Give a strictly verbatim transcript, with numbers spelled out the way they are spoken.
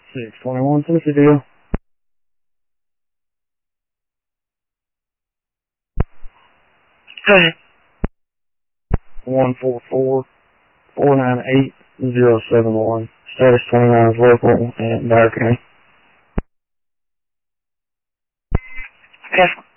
six twenty-one, Tennessee deal. Hey. one four four, four nine eight, zero seven one. Status twenty-nine is local and Dyer County. Okay.